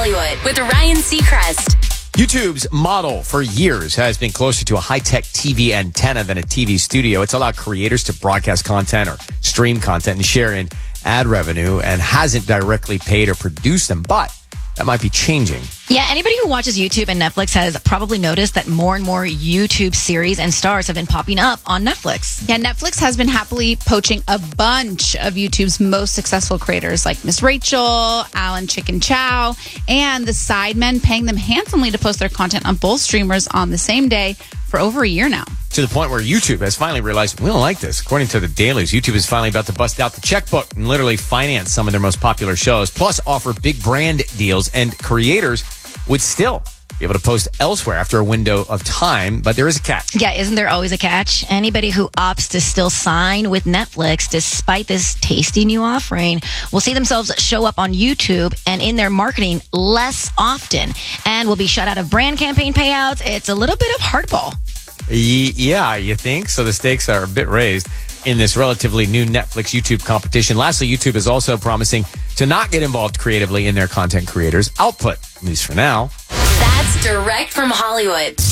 Hollywood with Ryan Seacrest. YouTube's model for years has been closer to a high-tech TV antenna than a TV studio. It's allowed creators to broadcast content or stream content and share in ad revenue and hasn't directly paid or produced them, but that might be changing. Yeah, anybody who watches YouTube and Netflix has probably noticed that more and more YouTube series and stars have been popping up on Netflix. Yeah, Netflix has been happily poaching a bunch of YouTube's most successful creators like Miss Rachel, Alan Chicken Chow, and the Sidemen, paying them handsomely to post their content on both streamers on the same day for over a year now. To the point where YouTube has finally realized, we don't like this. According to the dailies, YouTube is finally about to bust out the checkbook and literally finance some of their most popular shows, plus offer big brand deals, and creators would still be able to post elsewhere after a window of time, but there is a catch. Yeah, isn't there always a catch? Anybody who opts to still sign with Netflix despite this tasty new offering will see themselves show up on YouTube and in their marketing less often and will be shut out of brand campaign payouts. It's a little bit of hardball. Yeah, you think? So the stakes are a bit raised in this relatively new Netflix YouTube competition. Lastly, YouTube is also promising to not get involved creatively in their content creators' output, at least for now. That's direct from Hollywood.